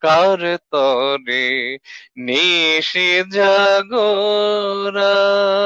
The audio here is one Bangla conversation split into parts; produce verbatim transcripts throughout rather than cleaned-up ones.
কার তরে নিশি জাগরা।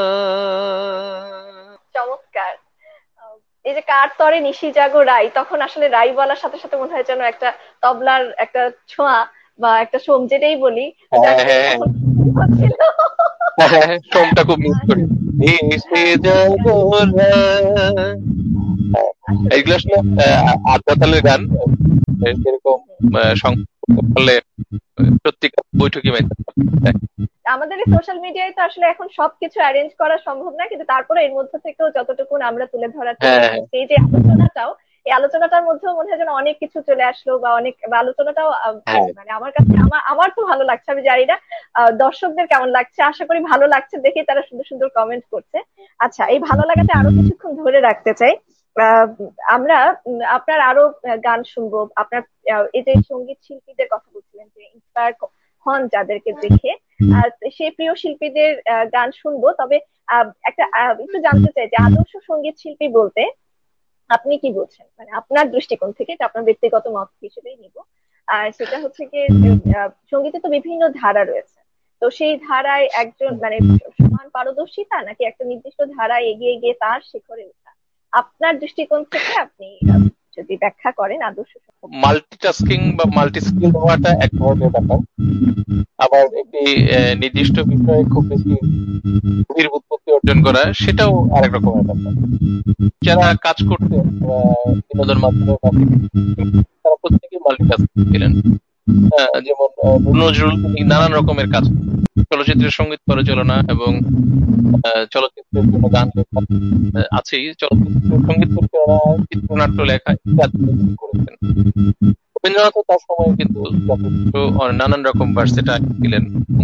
চমৎকার। আহ, এই যে কার তরে নিশি জাগো রাই, তখন আসলে রাই বলার সাথে সাথে মনে হয় যেন একটা তবলার একটা ছোঁয়া বা একটা সোম, যেটাই বলি। যাক, হ্যাঁ হ্যাঁ তখন হচ্ছিল। হ্যাঁ হ্যাঁ, সোমটা খুব মিস করি। নিশি হ্যাঁ, জাগরা। হ্যাঁ, আসলে এইগুলো আসলে আহ, আধা তালের গান। এরকম সংগীত করতে পারলে আহ, সত্যিকার বৈঠকি মাইতে পারে। আমাদের এই সোশ্যাল মিডিয়ায় তো আসলে এখন সবকিছু অ্যারেঞ্জ করা সম্ভব না, কিন্তু তারপরে এর মধ্যে থেকেও যতটুকু আমরা তুলে ধরার হ্যাঁ চেষ্টা হ্যাঁ করছি, এই যে আলোচনাটাও, এই আলোচনাটার মধ্যেও মনে হয় যেন অনেক কিছু চলে আসলো, বা অনেক বা আলোচনাটাও আহ, হ্যাঁ মানে আমার কাছে আমার আমার তো ভালো লাগছে। আমি জানি না আহ, দর্শকদের কেমন লাগছে, আশা করি ভালো লাগছে, দেখে তারা সুন্দর সুন্দর কমেন্ট করছে। আচ্ছা, এই ভালো লাগাতে আরো কিছুক্ষণ ধরে রাখতে চাই। আহ, আমরা উম, আপনার আরো আহ, গান শুনবো। আপনার আহ, এই যে সঙ্গীত শিল্পীদের কথা বলছিলেন যে ইন্সপায়ার হন যাদেরকে দেখে, আর সেই প্রিয় শিল্পীদের আহ, গান শুনবো। তবে আহ, একটা আহ, একটু জানতে চাই যে আদর্শ সঙ্গীত শিল্পী বলতে আপনি কি বলছেন, মানে আপনার দৃষ্টিকোণ থেকে, এটা আপনার ব্যক্তিগত মত হিসেবেই নিব। আর সেটা হচ্ছে কি, আহ, সঙ্গীতে তো বিভিন্ন ধারা রয়েছে। তো সেই ধারায় একজন মানে সমান পারদর্শিতা, নাকি একটা নির্দিষ্ট ধারায় এগিয়ে গিয়ে তার শিখরে ওঠা? আপনার দৃষ্টিকোণ থেকে আপনি আহ, যদি ব্যাখ্যা করেন আদর্শ সঙ্গীত। মাল্টিটাস্কিং বা মাল্টি স্কিল হওয়াটা এক ধরনের ব্যাপার। আবার একটি আহ, নির্দিষ্ট বিষয়ে খুব বেশি গভীর উৎপত্তি অর্জন করা, সেটাও আরেক রকমের ব্যাপার। যারা কাজ করতেন আহ, বিনোদন মাধ্যমের মাধ্যমে, তারা প্রত্যেকেই মাল্টিটাস্কিং ছিলেন। আহ, যেমন আহ, নজরুল তিনি নানান রকমের কাজ, চলচ্চিত্রের সঙ্গীত পরিচালনা এবং আহ, চলচ্চিত্রের জন্য গান লেখা আহ, আছেই, চলচ্চিত্রের সঙ্গীত পরিচালনা, চিত্রনাট্য লেখা ইত্যাদি তিনি করেছেন। রবীন্দ্রনাথও তার সময় কিন্তু যথেষ্ট আহ, নানান রকম ভার্সেটাইল ছিলেন।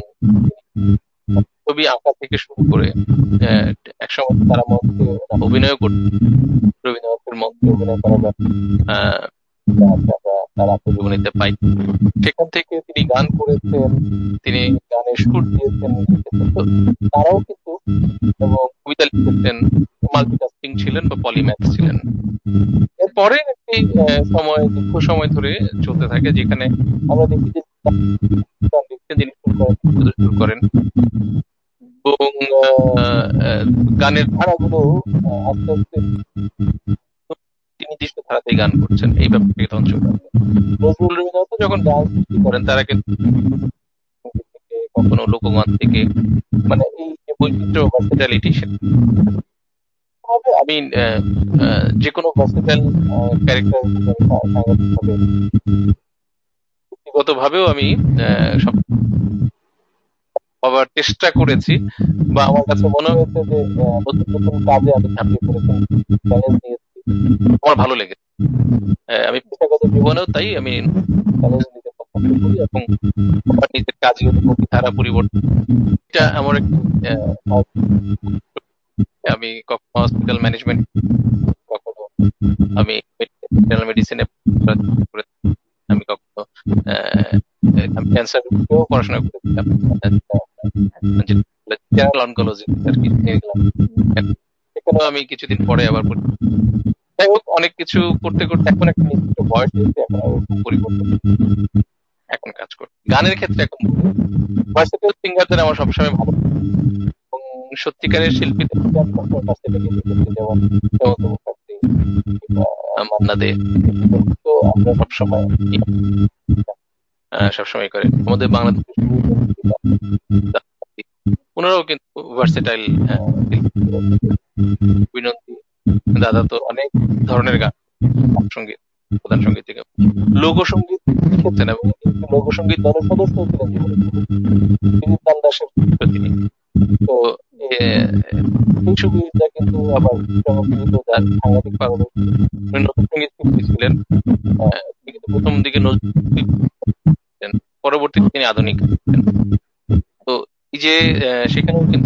ছবি আঁকা থেকে শুরু করে আহ, একসময় তারা মঞ্চে অভিনয় করতেন। রবীন্দ্রনাথের মঞ্চে অভিনয় করার ব্যাপার আহ, আমরা তার আত্মজীবনীতে পাই। সেখান থেকে তিনি গান করেছেন, তিনি গানের সুর দিয়েছেন, লিখেছেন। তো তারাও কিন্তু এবং কবিতা লিখেছেন, মাল্টিটাস্কিং ছিলেন বা পলিম্যাথ ছিলেন। এরপরে একটি আহ, সময়, দীর্ঘ সময় ধরে চলতে থাকে, যেখানে আমরা দেখি যে গান লিখতে যিনি শুরু করেন, তিনি শুধু শুরু করেন এবং আহ, আহ, গানের ধারাগুলো আহ, আস্তে আস্তে তিনি নির্দিষ্ট ধারাতেই গান করছেন, এই ব্যাপারটি তখন চলে আসে। নজরুল রবীন্দ্রনাথ যখন গান সৃষ্টি করেন, তারা কিন্তু সঙ্গীত থেকে, কখনো লোকগান থেকে, মানে এই যে বৈচিত্র্য ভার্সেটালিটি, হবে আমি আহ, আহ, যে কোনো ভার্সেটাইল ক্যারেক্টার সাংগঠনিকভাবে, ব্যক্তিগত ভাবেও আমি আহ, সব হবার চেষ্টা করেছি, বা আমার কাছে মনে হয়েছে যে আহ, নতুন নতুন কাজে আমি ঝাঁপিয়ে পড়েছি, চ্যালেঞ্জ নিয়েছি, আমার ভালো লেগেছে। আহ, আমি পেশাগত জীবনেও তাই আমি চ্যালেঞ্জ নিতে পছন্দ করি এবং আমার নিজের কাজে ধারা পরিবর্তন, এটা আমার একটি আহ, আমি কখনো হসপিটাল ম্যানেজমেন্ট, কখনো আমি জেনারেল মেডিসিনে, আমি কখনো আহ, আমি ক্যান্সার রোগেও পড়াশোনা করেছিলাম, জেনারেল অনকোলজি আর কি নিয়ে গেলাম। সেখানেও আমি কিছুদিন পরে আবার পড়ি। যাই হোক, অনেক কিছু করতে করতে এখন একটা নির্দিষ্ট বয়স হয়েছে, এখন আর ওরকম পরিবর্তন নেই। এখন কাজ করি গানের ক্ষেত্রে, এখন ভার্সেটাইল সিঙ্গারদের আমার সবসময় ভালো লাগে। এবং সত্যিকারের শিল্পীদের মধ্যে আমি সবসময় কাছে লেগে দেখেছি, যেমন হেমন্ত মুখার্জি কিংবা মান্না দে। তো আমরা সবসময় আহ, সবসময় করে আমাদের বাংলাদেশের ওনারাও কিন্তু ভার্সেটাইল বিনন্দী দাদা তো অনেক ধরনের গান, সঙ্গীত, প্রধান সঙ্গীত থেকে লোকসঙ্গীত লিখেছেন এবং লোকসঙ্গীত দলের সদস্য ছিলেন জীবনে, তিনি তাল দাসের তিনি। তো এই সুবিধা কিন্তু আবার জনপ্রিয়, যার সাংঘাতিক পারদর্শী, নতুন সঙ্গীত শিল্পী ছিলেন। আহ, তিনি কিন্তু প্রথম দিকে নজরুল, পরবর্তীতে তিনি আধুনিক। তো এই যে আহ, সেখানেও কিন্তু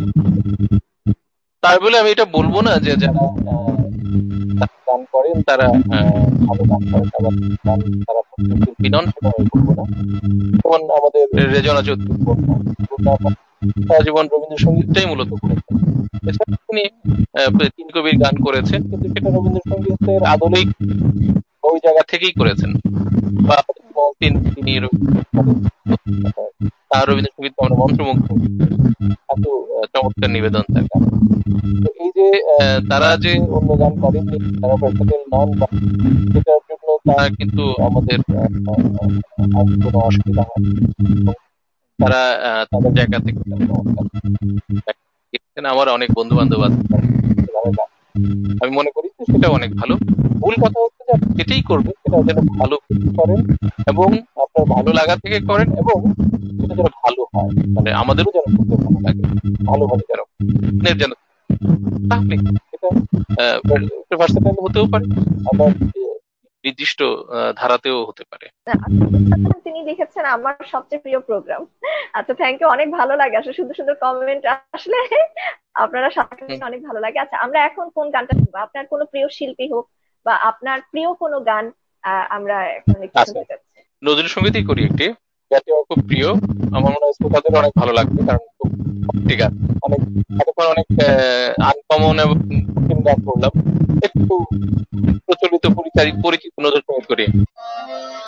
তাই বলে আমি এটা বলবো না যে যারা আহ, গান করেন তারা আহ, ভালো গান করেন, তারা গান তারা শিল্পী নন, সেটা আমি বলবো না। যেমন আমাদের রেজনা চৌধুরী সারা জীবন রবীন্দ্রসঙ্গীতটাই মূলত করেছেন। এছাড়া তিনি আহ, তিন কবির গান করেছেন, কিন্তু সেটা রবীন্দ্রসঙ্গীতের আধুনিক ওই জায়গা থেকেই করেছেন, বা তিনি তিনি রবীন্দ্রসঙ্গীত করেন। তার রবীন্দ্রসঙ্গীত আমরা মন্ত্রমুগ্ধ, এত আহ, চমৎকার নিবেদন তার গান। তো এই যে আহ, তারা যে অন্য গান করেনি, তারা ভার্সেটাইল নন, সেটার জন্য তারা কিন্তু আমাদের আহ, আহ, আর কোনো অসুবিধা হয় না। এবং তারা আহ, তাদের জায়গা থেকে তারা চমৎকার এখানে আমার অনেক বন্ধু বান্ধব আছে যারা গান। আমি মনে করি যে সেটা অনেক ভালো। মূল কথা হচ্ছে যে আপনি যেটাই করবেন সেটা যেন ভালো কিছু করেন, এবং আপনার ভালো লাগা থেকে করেন, এবং সেটা যেন ভালো হয়, মানে আমাদেরও যেন করতে ভালো লাগে, ভালোভাবে যেন আপনার যেন, তাহলে সেটা ভার্সেটাইল হতেও পারে, আবার আহ, নির্দিষ্ট আহ, ধারাতেও হতে পারে। না, আচ্ছা, তিনি লিখেছেন আমার সবচেয়ে প্রিয় প্রোগ্রাম। আচ্ছা, থ্যাংক ইউ, অনেক ভালো লাগে আসলে সুন্দর সুন্দর কমেন্ট আসলে আপনারা সাথে হুম। অনেক ভালো লাগে। আচ্ছা, আমরা এখন কোন গানটা শুনবো? আপনার কোনো প্রিয় শিল্পী হোক বা আপনার প্রিয় কোনো গান আহ, আমরা এখন একটু আচ্ছা, শুনতে চাচ্ছি। নজরুল সঙ্গীতই করি একটি, যাতে আমার খুব প্রিয়। আমার মনে হয় শ্রোতাদের অনেক ভালো লাগবে, কারণ খুব ঠিক আছে, অনেক এতক্ষণ অনেক আনকমন এবং কঠিন গান করলাম, একটু প্রচলিত পরিচারি পরিচিত নজরুল সঙ্গীত করি।